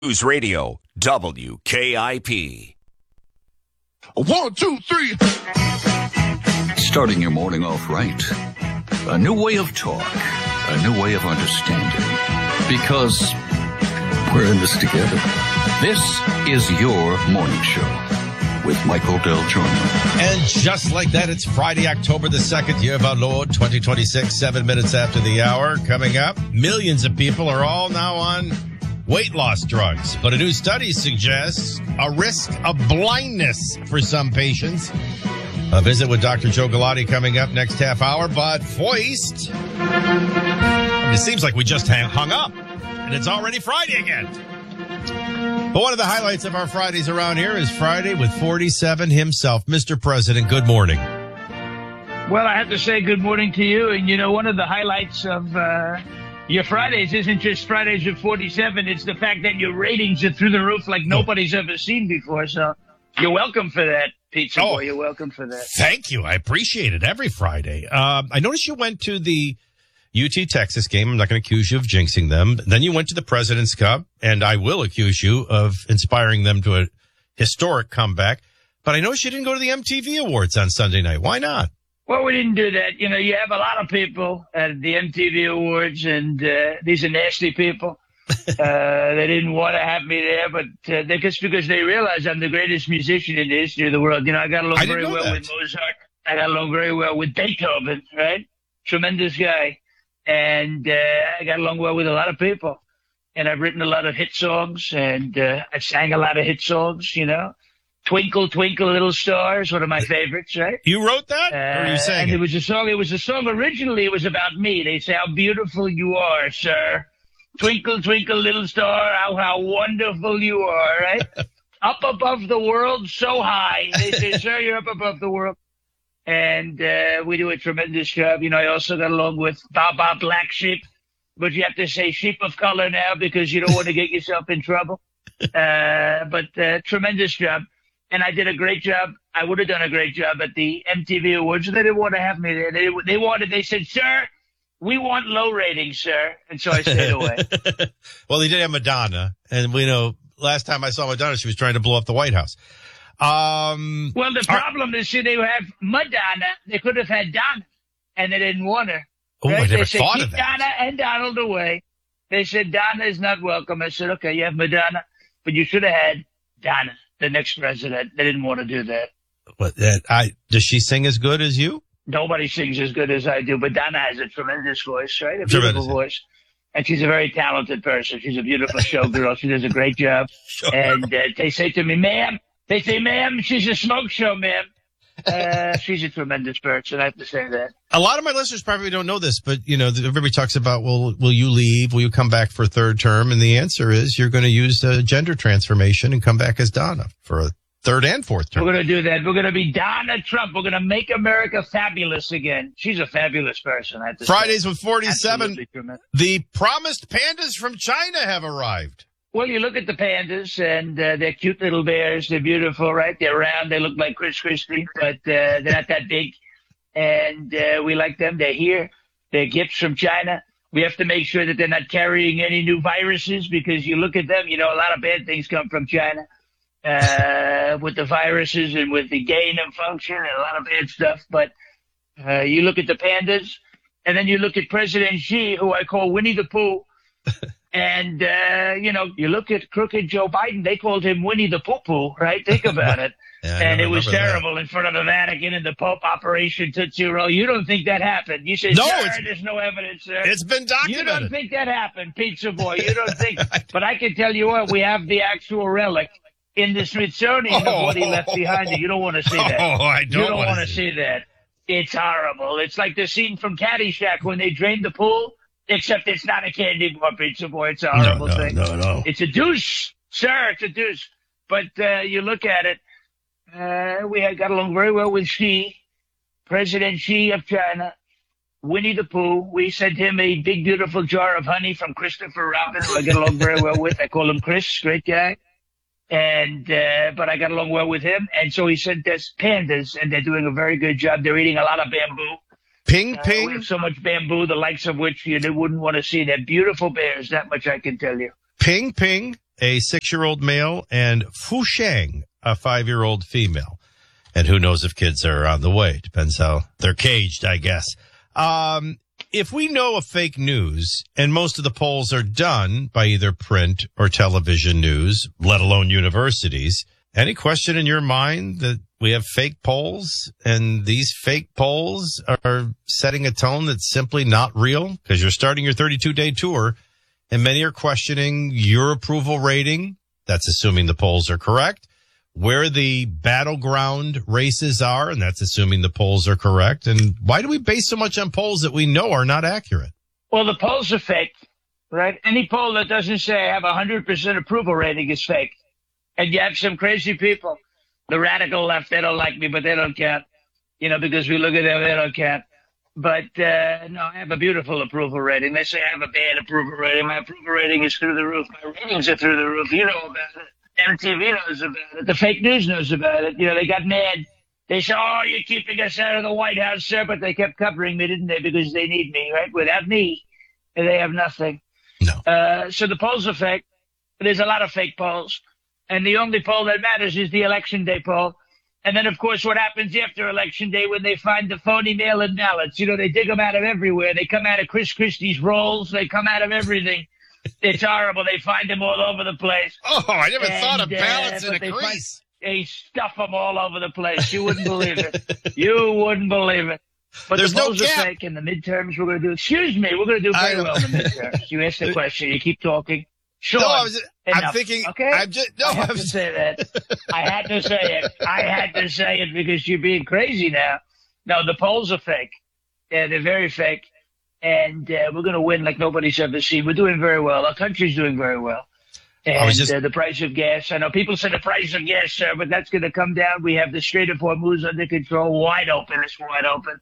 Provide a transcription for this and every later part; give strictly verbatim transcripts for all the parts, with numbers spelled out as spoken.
News Radio, W K I P. One, two, three. Starting your morning off right. A new way of talk. A new way of understanding. Because we're in this together. This is your morning show with Michael Del Giorno. And just like that, it's Friday, October the second, year of our Lord, twenty twenty-six, seven minutes after the hour. Coming up, millions of people are all now on weight loss drugs, but a new study suggests a risk of blindness for some patients. A visit with Doctor Joe Galati coming up next half hour, but Foist, I mean, it seems like we just hung up, and it's already Friday again. But one of the highlights of our Fridays around here is Friday with forty-seven himself. Mister President, good morning. Well, I have to say good morning to you, and you know, one of the highlights of uh your Fridays isn't just Fridays at forty-seven. It's the fact that your ratings are through the roof like nobody's ever seen before. So you're welcome for that, Pizza Oh, Boy. You're welcome for that. Thank you. I appreciate it every Friday. Um, I noticed you went to the U T Texas game. I'm not going to accuse you of jinxing them. Then you went to the President's Cup, and I will accuse you of inspiring them to a historic comeback. But I noticed you didn't go to the M T V Awards on Sunday night. Why not? Well, we didn't do that. You know, you have a lot of people at the M T V Awards, and uh, these are nasty people. uh, they didn't want to have me there, but uh, they, just because they realize I'm the greatest musician in the history of the world. You know, I got along I didn't very know well that. with Mozart. I got along very well with Beethoven, right? Tremendous guy. And uh, I got along well with a lot of people. And I've written a lot of hit songs, and uh, I've sang a lot of hit songs, you know. Twinkle, Twinkle, Little Stars, one of my favorites, right? You wrote that? or Uh, you sang and it? it was a song. It was a song. Originally, it was about me. They say, "How beautiful you are, sir. Twinkle, twinkle, little star. How how wonderful you are." Right? Up above the world, so high. They say, "Sir, you're up above the world." And uh, we do a tremendous job. You know, I also got along with Baba Black Sheep, but you have to say sheep of color now because you don't want to get yourself in trouble. Uh, but uh, tremendous job. And I did a great job. I would have done a great job at the M T V Awards. They didn't want to have me there. They, they wanted, they said, "Sir, we want low ratings, sir." And so I stayed away. Well, they did have Madonna, and we know last time I saw Madonna, she was trying to blow up the White House. Um, Well, the problem is, see, they have Madonna. They could have had Donna, and they didn't want her. oh, I Right? never They said, thought "Keep of that. Donna and Donald away." They said, "Donna is not welcome." I said, "Okay, you have Madonna, but you should have had Donna, the next president." They didn't want to do that. But that I does she sing as good as you? Nobody sings as good as I do, but Donna has a tremendous voice, right? A Tremendous. beautiful voice. And she's a very talented person. She's a beautiful showgirl. She does a great job. Sure. And uh, they say to me, "Ma'am," they say, "Ma'am, she's a smoke show, ma'am." Uh, she's a tremendous person. I have to say that. A lot of my listeners probably don't know this, but you know, everybody talks about, well, will you leave? Will you come back for a third term? And the answer is you're going to use a gender transformation and come back as Donna for a third and fourth term. We're going to do that. We're going to be Donna Trump. We're going to make America fabulous again. She's a fabulous person. I have to Fridays say. with forty-seven. Absolutely tremendous. The promised pandas from China have arrived. Well, you look at the pandas, and uh, they're cute little bears. They're beautiful, right? They're round. They look like Chris Christie, but uh, they're not that big. And uh, we like them. They're here. They're gifts from China. We have to make sure that they're not carrying any new viruses because you look at them, you know, a lot of bad things come from China uh, with the viruses and with the gain of function and a lot of bad stuff. But uh, you look at the pandas, and then you look at President Xi, who I call Winnie the Pooh. And, uh, you know, you look at crooked Joe Biden, they called him Winnie the Poo-Poo, right? Think about it. Yeah, I and it remember was that. terrible in front of the Vatican and the Pope, Operation Tootsie Roll. You don't think that happened. You say, No, "Sir, it's- there's no evidence, sir." It's been You documented. don't think that happened, Pizza Boy. You don't think. But I can tell you what, we have the actual relic in the Smithsonian of what he left behind. You don't want to see that. Oh, I You don't, don't want want to see that. It's horrible. It's like the scene from Caddyshack when they drained the pool, except it's not a candy bar, Pizza Boy. It's a horrible no, no, thing. no, no. It's a douche, sir. It's a douche. But uh, you look at it, uh, we had got along very well with Xi, President Xi of China, Winnie the Pooh. We sent him a big, beautiful jar of honey from Christopher Robin, who I get along very well with. I call him Chris, great guy. And, uh, but I got along well with him. And so he sent us pandas, and they're doing a very good job. They're eating a lot of bamboo. Ping, Uh, we ping. have so much bamboo, the likes of which you wouldn't want to see. They're beautiful bears, that much I can tell you. Ping Ping a six-year-old male, and Fusheng, a five-year-old female. And who knows if kids are on the way. Depends how they're caged, I guess. Um, if we know of fake news, and most of the polls are done by either print or television news, let alone universities, any question in your mind that we have fake polls and these fake polls are setting a tone that's simply not real? Because you're starting your thirty-two day tour and many are questioning your approval rating. That's assuming the polls are correct. Where the battleground races are, and that's assuming the polls are correct. And why do we base so much on polls that we know are not accurate? Well, the polls are fake, right? Any poll that doesn't say I have a one hundred percent approval rating is fake. And you have some crazy people. The radical left, they don't like me, but they don't count. You know, because we look at them, they don't count. But, uh, no, I have a beautiful approval rating. They say I have a bad approval rating. My approval rating is through the roof. My ratings are through the roof. You know about it. M T V knows about it. The fake news knows about it. You know, they got mad. They said, oh, you're keeping us out of the White House, sir. But they kept covering me, didn't they? Because they need me, right? Without me, they have nothing. No. Uh, so the polls are fake. There's a lot of fake polls. And the only poll that matters is the election day poll. And then, of course, what happens after election day when they find the phony mail-in ballots? You know, they dig them out of everywhere. They come out of Chris Christie's rolls. They come out of everything. It's horrible. They find them all over the place. Oh, I never and, thought of ballots uh, in a they crease. Find, they stuff them all over the place. You wouldn't believe it. You wouldn't believe it. But There's the polls no are gap. fake. In the midterms, we're going to do, excuse me, we're going to do very I- well in the midterms. You asked the question. You keep talking. Sure. No, I was, I'm Enough. thinking, Okay? I'm just, no, I have I'm to just, say that. I had to say it. I had to say it because you're being crazy now. No, the polls are fake. Yeah, they're very fake. And uh, we're going to win like nobody's ever seen. We're doing very well. Our country's doing very well. And I was just- uh, the price of gas, I know people say the price of gas, sir, but that's going to come down. We have the Strait of Hormuz under control, wide open. It's wide open.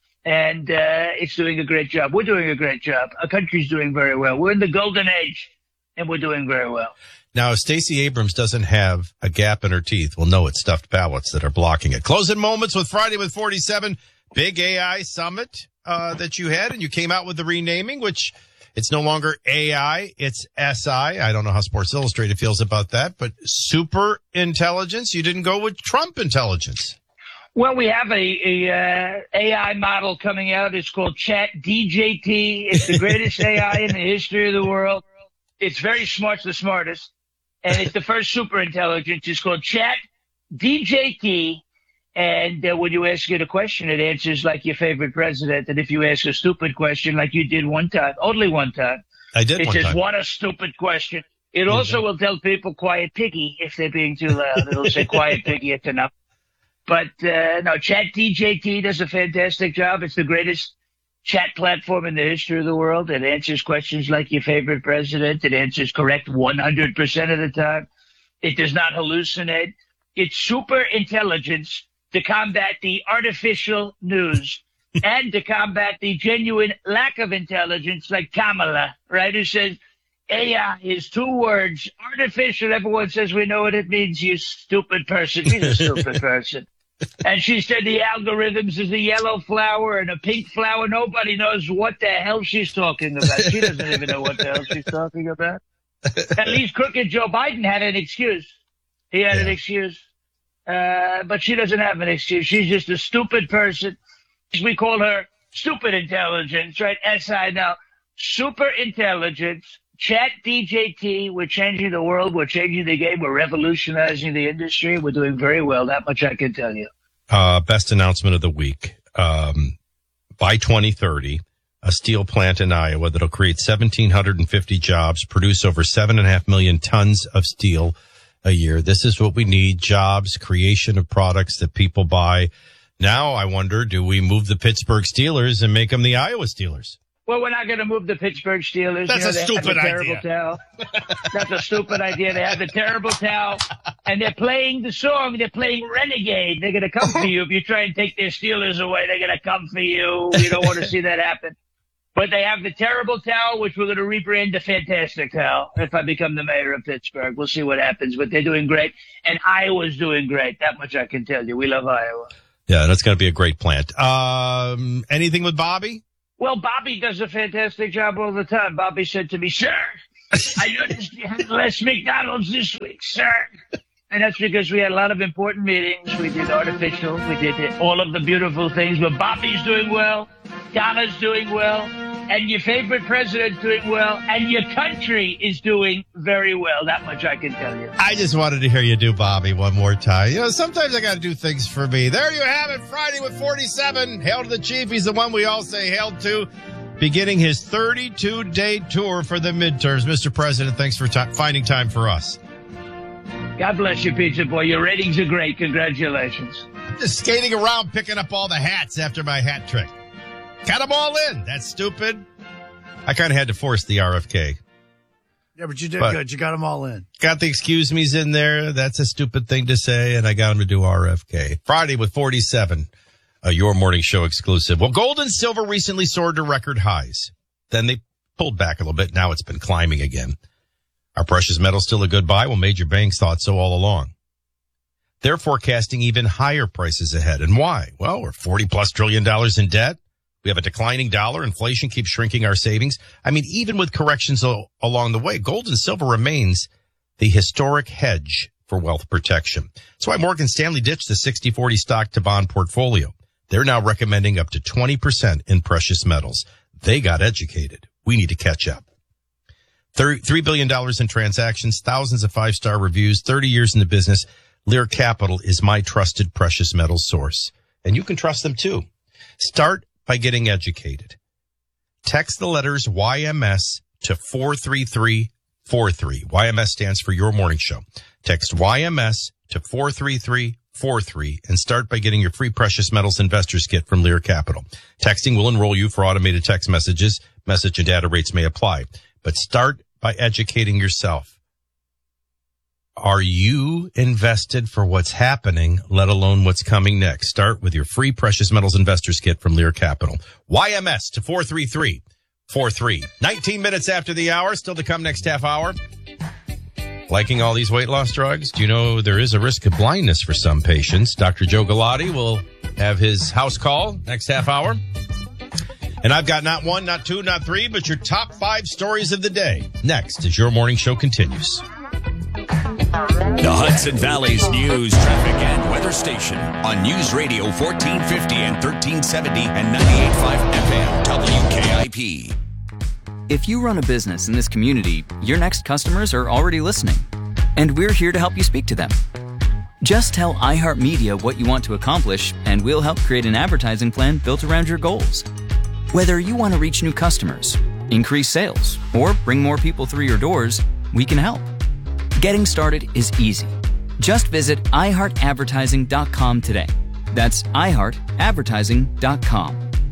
And uh, it's doing a great job. We're doing a great job. Our country's doing very well. We're in the golden age. And we're doing very well. Now, if Stacey Abrams doesn't have a gap in her teeth, we'll know it's stuffed ballots that are blocking it. Closing moments with Friday with forty-seven, big A I summit uh, that you had, and you came out with the renaming, which it's no longer A I, it's S I. I don't know how Sports Illustrated feels about that, but super intelligence. You didn't go with Trump intelligence. Well, we have a, a uh, A I model coming out. It's called Chat D J T. It's the greatest A I in the history of the world. It's very smart, it's the smartest. And it's the first super intelligence. It's called Chat D J T. And uh, when you ask it a question, it answers like your favorite president. And if you ask a stupid question like you did one time, only one time, I did it one says, time. what a stupid question. It also will tell people quiet piggy if they're being too loud. It'll say quiet piggy, it's enough. But uh, no, Chat D J T does a fantastic job. It's the greatest chat platform in the history of the world. It answers questions like your favorite president. It answers correct one hundred percent of the time. It does not hallucinate. It's super intelligence to combat the artificial news and to combat the genuine lack of intelligence like Kamala, right, who says A I is two words, artificial. Everyone says we know what it means, you stupid person. She's a stupid person. And she said the algorithms is a yellow flower and a pink flower. Nobody knows what the hell she's talking about. She doesn't even know what the hell she's talking about. At least crooked Joe Biden had an excuse. He had Yeah. an excuse. Uh, but she doesn't have an excuse. She's just a stupid person. We call her stupid intelligence, right? S I now. Super intelligence. Chat D J T, we're changing the world, we're changing the game, we're revolutionizing the industry, we're doing very well, that much I can tell you. Uh, best announcement of the week. Um, by twenty thirty, a steel plant in Iowa that'll create one thousand seven hundred fifty jobs, produce over seven and a half million tons of steel a year. This is what we need, jobs, creation of products that people buy. Now I wonder, do we move the Pittsburgh Steelers and make them the Iowa Steelers? Well, we're not going to move the Pittsburgh Steelers. That's you know, a they stupid have the terrible idea. Towel. That's a stupid idea. They have the terrible towel, and they're playing the song. They're playing Renegade. They're going to come for you if you try and take their Steelers away. They're going to come for you. You don't want to see that happen. But they have the terrible towel, which we're going to rebrand the fantastic towel if I become the mayor of Pittsburgh. We'll see what happens. But they're doing great, and Iowa's doing great. That much I can tell you. We love Iowa. Yeah, that's going to be a great plant. Um, anything with Bobby? Well, Bobby does a fantastic job all the time. Bobby said to me, sir, I noticed you had less McDonald's this week, sir. And that's because we had a lot of important meetings. We did artificial. We did all of the beautiful things. But Bobby's doing well. Donna's doing well. And your favorite president's doing well. And your country is doing very well. That much I can tell you. I just wanted to hear you do Bobby one more time. You know, sometimes I got to do things for me. There you have it. Friday with forty-seven. Hail to the chief. He's the one we all say hail to. Beginning his thirty-two day tour for the midterms. Mister President, thanks for t- finding time for us. God bless you, Pizza Boy. Your ratings are great. Congratulations. Just skating around picking up all the hats after my hat trick. Got them all in. That's stupid. I kind of had to force the R F K. Yeah, but you did But- good. You got them all in. Got the excuse me's in there. That's a stupid thing to say, and I got him to do R F K. Friday with forty-seven, uh, your morning show exclusive. Well, gold and silver recently soared to record highs. Then they pulled back a little bit. Now it's been climbing again. Are precious metals still a good buy? Well, major banks thought so all along. They're forecasting even higher prices ahead. And why? Well, we're forty plus trillion dollars in debt. We have a declining dollar. Inflation keeps shrinking our savings. I mean, even with corrections o- along the way, gold and silver remains the historic hedge for wealth protection. That's why Morgan Stanley ditched the sixty forty stock to bond portfolio. They're now recommending up to twenty percent in precious metals. They got educated. We need to catch up. three billion dollars in transactions, thousands of five-star reviews, thirty years in the business. Lear Capital is my trusted precious metals source. And you can trust them too. Start by getting educated. Text the letters Y M S to four three three four three. Y M S stands for Your Morning Show. Text Y M S to four three three four three and start by getting your free precious metals investors kit from Lear Capital. Texting will enroll you for automated text messages. Message and data rates may apply. But start by educating yourself. Are you invested for what's happening, let alone what's coming next? Start with your free precious metals investors kit from Lear Capital. Y M S to four three three four three. nineteen minutes after the hour, still to come next half hour. Liking all these weight loss drugs? Do you know there is a risk of blindness for some patients? Doctor Joe Galati will have his house call next half hour. And I've got not one, not two, not three, but your top five stories of the day. Next as your morning show continues. The Hudson Valley's news, traffic, and weather station on News Radio fourteen fifty and thirteen seventy and ninety-eight point five F M W K I P. If you run a business in this community, your next customers are already listening, and we're here to help you speak to them. Just tell iHeartMedia what you want to accomplish, and we'll help create an advertising plan built around your goals. Whether you want to reach new customers, increase sales, or bring more people through your doors, we can help. Getting started is easy. Just visit i heart advertising dot com today. That's i heart advertising dot com.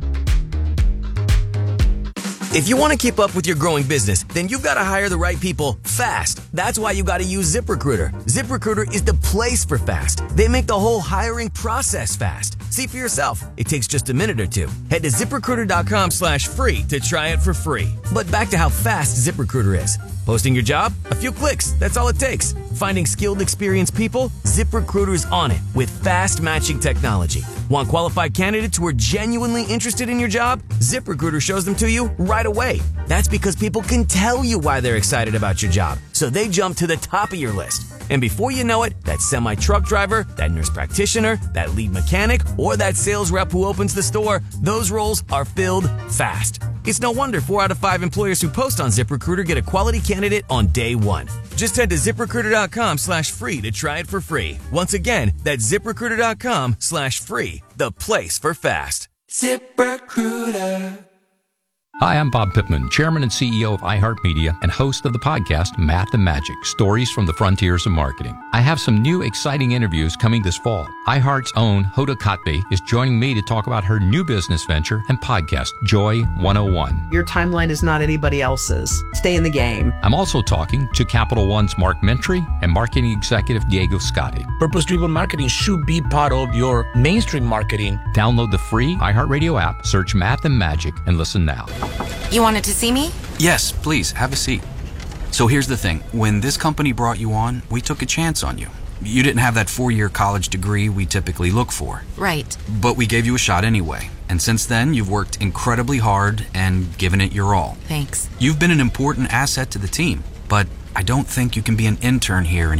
If you want to keep up with your growing business, then you've got to hire the right people fast. That's why you got to use ZipRecruiter. ZipRecruiter is the place for fast. They make the whole hiring process fast. See for yourself. It takes just a minute or two. Head to ZipRecruiter.com slash free to try it for free. But back to how fast ZipRecruiter is. Posting your job? A few clicks. That's all it takes. Finding skilled, experienced people? ZipRecruiter's on it with fast matching technology. Want qualified candidates who are genuinely interested in your job? ZipRecruiter shows them to you right away. That's because people can tell you why they're excited about your job, so they jump to the top of your list. And before you know it, that semi-truck driver, that nurse practitioner, that lead mechanic, or that sales rep who opens the store, those roles are filled fast. It's no wonder four out of five employers who post on ZipRecruiter get a quality candidate on day one. Just head to ZipRecruiter.com slash free to try it for free. Once again, that's ZipRecruiter.com slash free, the place for fast. ZipRecruiter. Hi, I'm Bob Pittman, Chairman and C E O of iHeartMedia and host of the podcast Math and Magic, Stories from the Frontiers of Marketing. I have some new exciting interviews coming this fall. iHeart's own Hoda Kotb is joining me to talk about her new business venture and podcast, Joy one oh one. Your timeline is not anybody else's. Stay in the game. I'm also talking to Capital One's Mark Mentry and marketing executive Diego Scotti. Purpose-driven marketing should be part of your mainstream marketing. Download the free iHeartRadio app, search Math and Magic, and listen now. You wanted to see me? Yes, please, have a seat. So here's the thing. When this company brought you on, we took a chance on you. You didn't have that four-year college degree we typically look for. Right. But we gave you a shot anyway. And since then, you've worked incredibly hard and given it your all. Thanks. You've been an important asset to the team, but I don't think you can be an intern here anymore.